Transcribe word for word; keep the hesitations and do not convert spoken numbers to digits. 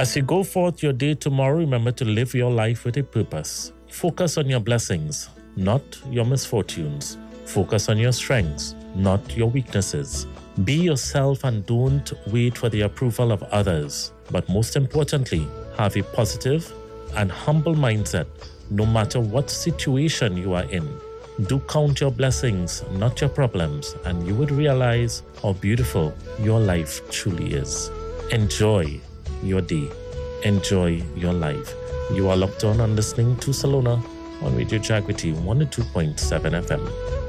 As you go forth your day tomorrow, remember to live your life with a purpose. Focus on your blessings, not your misfortunes. Focus on your strengths, not your weaknesses. Be yourself and don't wait for the approval of others. But most importantly, have a positive and humble mindset no matter what situation you are in. Do count your blessings, not your problems, and you would realize how beautiful your life truly is. Enjoy your day. Enjoy your life. You are locked on and listening to Salona on Radio Jagriti one oh two point seven F M.